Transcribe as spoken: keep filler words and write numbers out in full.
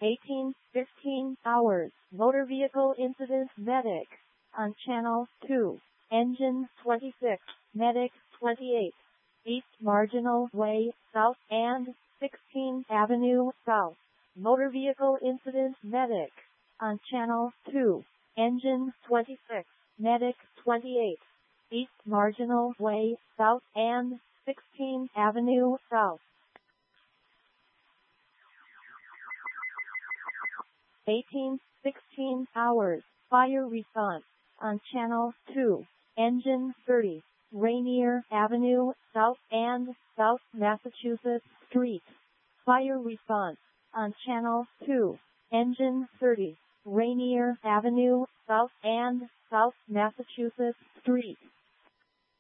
eighteen fifteen hours, motor vehicle incident medic, on channel two, engine twenty-six, medic twenty-eight, East Marginal Way South and sixteenth Avenue South, motor vehicle incident medic, on channel two, engine twenty-six, medic twenty-eight, East Marginal Way South and sixteenth Avenue South. eighteen sixteen hours, fire response, on channel two, engine thirty, Rainier Avenue South and South Massachusetts Street, fire response, on channel two, engine thirty, Rainier Avenue South and South Massachusetts Street.